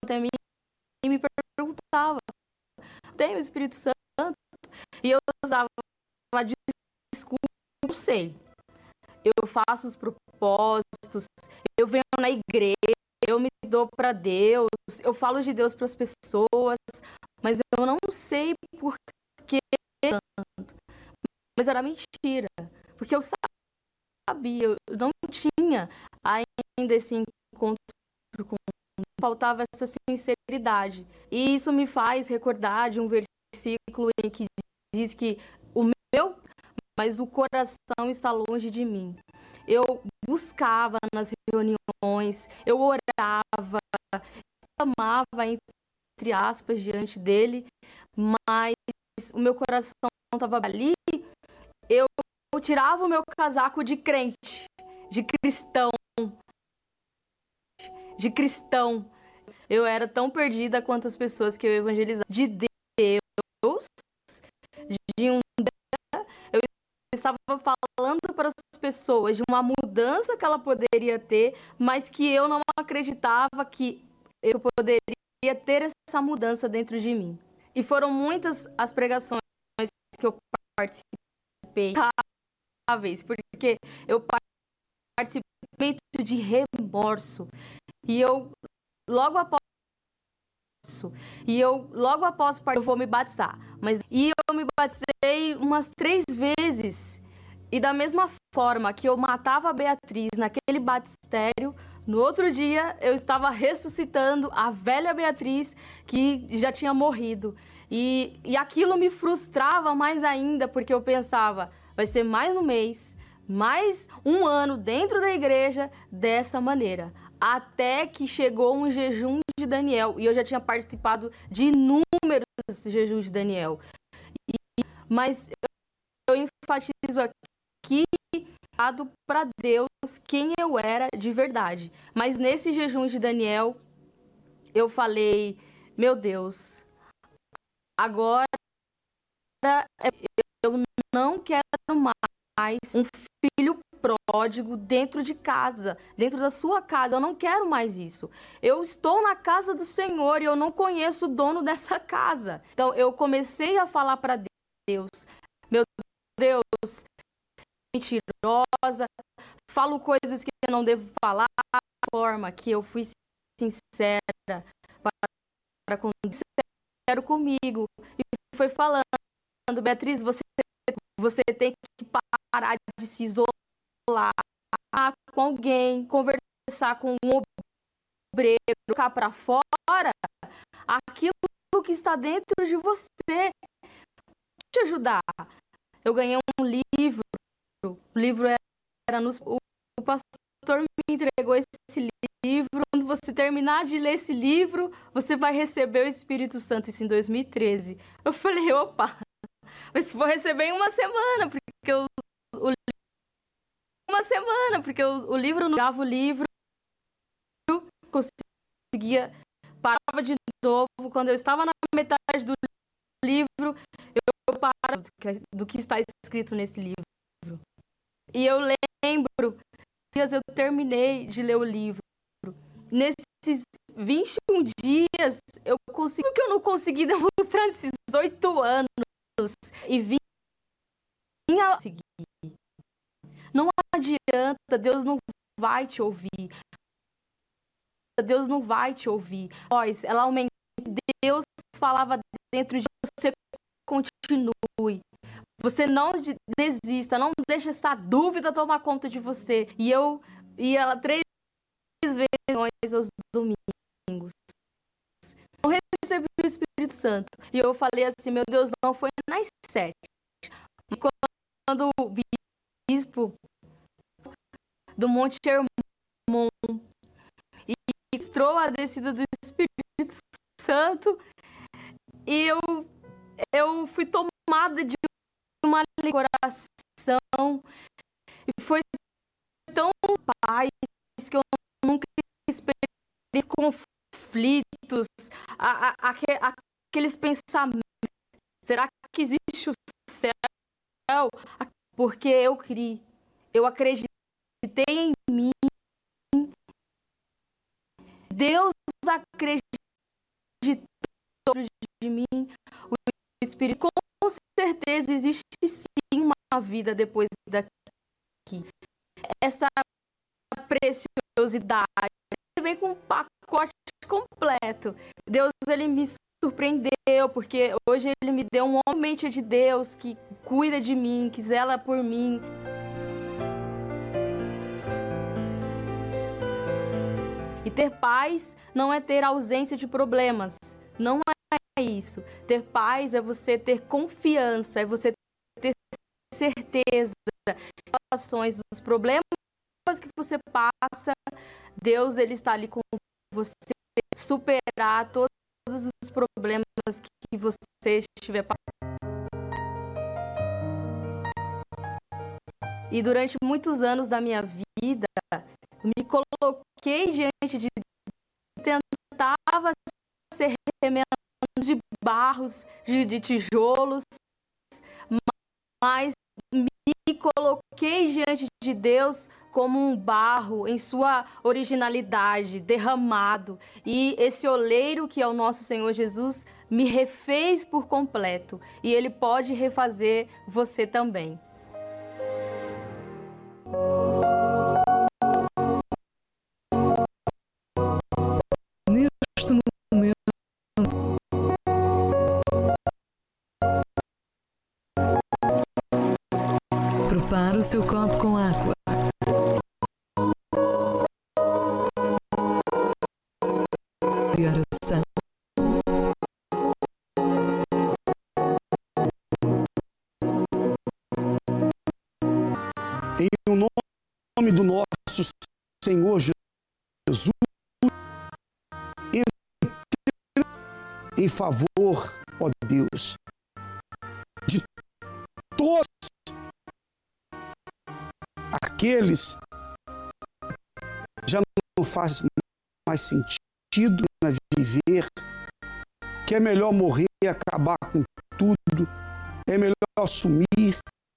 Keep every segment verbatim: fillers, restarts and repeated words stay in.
até mim e me perguntava: tem o Espírito Santo? E eu usava desculpa, não sei. Eu faço os propósitos, eu venho na igreja, eu me dou para Deus, eu falo de Deus para as pessoas, mas eu não sei por que tanto. Mas era mentira, porque eu sabia, eu não tinha ainda esse encontro com Deus, faltava essa sinceridade. E isso me faz recordar de um versículo em que diz que o meu, mas o coração está longe de mim. Eu buscava nas reuniões, eu orava, eu amava, entre aspas, diante dele, mas o meu coração estava ali. Eu tirava o meu casaco de crente, de cristão, de cristão. Eu era tão perdida quanto as pessoas que eu evangelizava. De Deus, de um... Eu estava falando para as pessoas de uma mudança que ela poderia ter, mas que eu não acreditava que eu poderia ter essa mudança dentro de mim. E foram muitas as pregações que eu participei, porque eu participei de remorso. E eu, logo após isso, e eu, logo após, eu vou me batizar. Mas, e eu me batizei umas três vezes. E da mesma forma que eu matava a Beatriz naquele batistério, no outro dia eu estava ressuscitando a velha Beatriz que já tinha morrido. E, e aquilo me frustrava mais ainda, porque eu pensava, vai ser mais um mês, mais um ano dentro da igreja dessa maneira. Até que chegou um jejum de Daniel, e eu já tinha participado de inúmeros jejuns de Daniel. E, mas eu, eu enfatizo aqui para Deus quem eu era de verdade. Mas nesse jejum de Daniel, eu falei, meu Deus, agora eu não quero mais um filho pródigo dentro de casa, dentro da sua casa. Eu não quero mais isso. Eu estou na casa do Senhor e eu não conheço o dono dessa casa. Então eu comecei a falar para Deus, meu Deus, mentirosa, falo coisas que eu não devo falar, da forma que eu fui sincera para com sincero comigo. E foi falando, Beatriz, você, você tem que parar de se isolar com alguém, conversar com um obreiro, colocar para fora aquilo que está dentro de você. Te ajudar. Eu ganhei um livro, o livro era nos... O pastor me entregou esse livro. Quando você terminar de ler esse livro, você vai receber o Espírito Santo, isso em dois mil e treze. Eu falei, opa, mas vou receber em uma semana, porque eu, o, uma semana, porque o, o livro não dava o livro, conseguia, parava de novo. Quando eu estava na metade do livro, eu parava do, do que está escrito nesse livro. E eu lembro, dias eu terminei de ler o livro. Nesses vinte e um dias, eu consegui o que eu não consegui demonstrar nesses oito anos. E vim a seguir. Não adianta, Deus não vai te ouvir. Deus não vai te ouvir. Voz, ela aumenta. Deus falava dentro de você, continue. Você não desista, não deixe essa dúvida tomar conta de você. E eu ia três vezes aos domingos. Eu recebi o Espírito Santo. E eu falei assim, meu Deus, não foi nas sete. Quando o bispo do Monte Hermon e mostrou a descida do Espírito Santo, e eu, eu fui tomada de uma coração, e foi tão paz que eu nunca experimentei conflitos, a, a, a, aqueles pensamentos, será que existe o céu? Porque eu criei, eu acreditei em mim, Deus acreditou de mim o Espírito. Com certeza existe sim uma vida depois daqui. Essa preciosidade vem com um pacote completo. Deus, ele me surpreendeu, porque hoje ele me deu um homem de Deus que cuida de mim, que zela por mim. E ter paz não é ter ausência de problemas, não é isso. Ter paz é você ter confiança, é você ter certeza das situações, dos problemas que você passa, Deus, ele está ali com você, superar todos os problemas que você estiver passando. E durante muitos anos da minha vida, me coloquei diante de tentava ser remendo de barros, de, de tijolos, mas me coloquei diante de Deus como um barro em sua originalidade, derramado. E esse oleiro que é o nosso Senhor Jesus me refez por completo. E Ele pode refazer você também. Neste momento, prepare o seu copo com água. De oração. Em nome do nosso Senhor Jesus, em favor, ó Deus, de todos aqueles que já não faz mais sentido na viver, que é melhor morrer e acabar com tudo, é melhor assumir,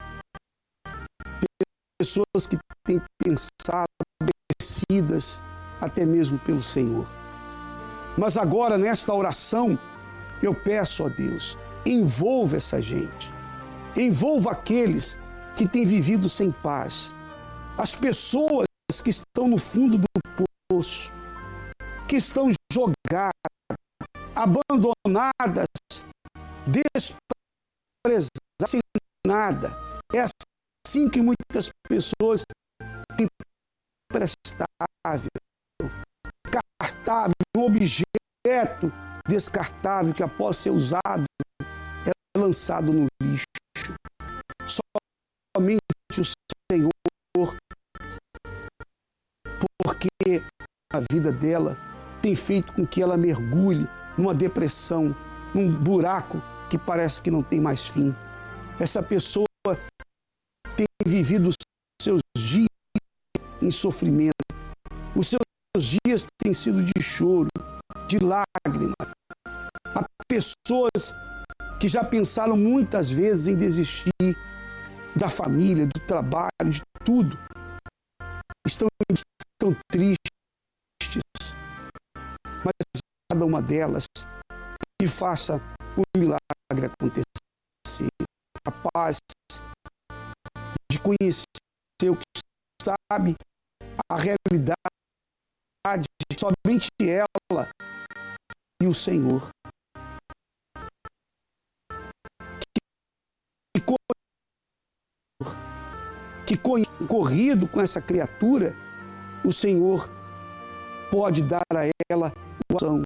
pessoas que têm pensado vencidas até mesmo pelo Senhor. Mas agora, nesta oração, eu peço a Deus, envolva essa gente, envolva aqueles que têm vivido sem paz, as pessoas que estão no fundo do poço, que estão jogadas, abandonadas, desprezadas, sem nada. É assim que muitas pessoas têm imprestável, descartável, um objeto descartável que após ser usado é lançado no lixo. Somente o Senhor, porque a vida dela tem feito com que ela mergulhe numa depressão, num buraco que parece que não tem mais fim. Essa pessoa tem vivido os seus dias em sofrimento. Os seus dias têm sido de choro, de lágrima. Há pessoas que já pensaram muitas vezes em desistir da família, do trabalho, de tudo. Estão, estão tristes, mas cada uma delas que faça o milagre acontecer. A paz de conhecer o que sabe, a realidade, somente ela e o Senhor. Que, que corrido com essa criatura, o Senhor pode dar a ela o ação.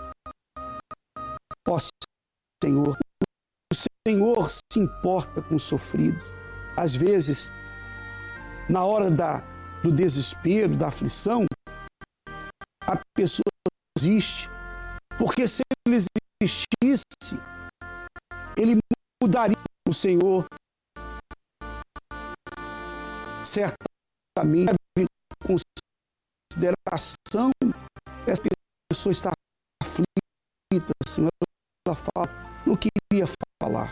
Ó Senhor, o Senhor se importa com o sofrido. Às vezes, na hora da, do desespero, da aflição, a pessoa existe, porque se ele existisse, ele mudaria. O Senhor certamente leva em consideração essa pessoa está aflita, Senhor, ela fala, não queria falar.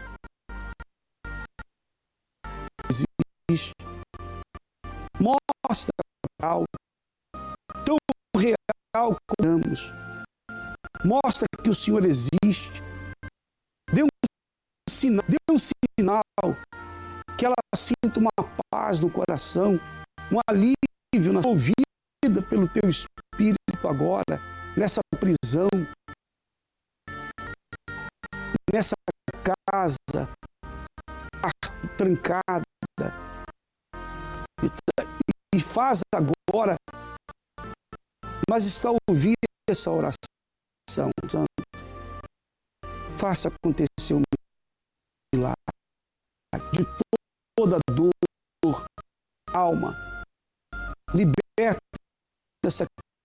Existe. Mostra algo tão real como estamos. Mostra que o Senhor existe, sinal, dê um sinal que ela sinta uma paz no coração, um alívio na sua vida pelo teu Espírito agora, nessa prisão, nessa casa trancada. E faz agora, mas está ouvindo essa oração, Santo. Faça acontecer um milagre de toda dor, alma. Liberta essa.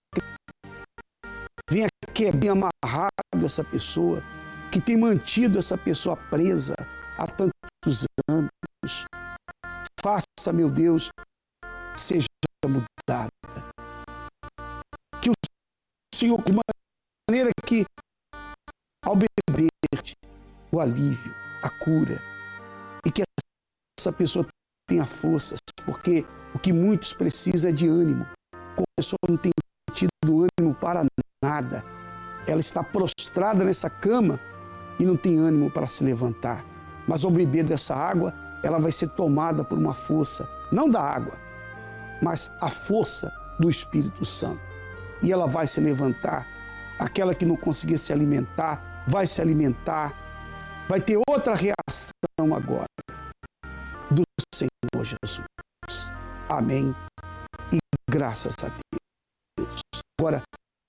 Venha quebrar amarrado essa pessoa, que tem mantido essa pessoa presa há tantos anos. Faça, meu Deus, seja mudada. Que o Senhor, de maneira que, ao beber, o alívio, a cura, e que essa pessoa tenha forças, porque o que muitos precisam é de ânimo. Como a pessoa não tem tido ânimo para nada, ela está prostrada nessa cama e não tem ânimo para se levantar. Mas ao beber dessa água, ela vai ser tomada por uma força, não da água, mas a força do Espírito Santo. E ela vai se levantar. Aquela que não conseguia se alimentar, vai se alimentar. Vai ter outra reação agora do Senhor Jesus. Amém. E graças a Deus. Agora,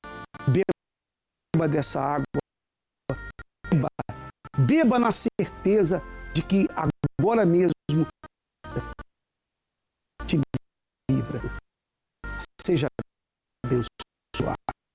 beba dessa água. Beba, beba na certeza de que agora mesmo te livra. Seja abençoado.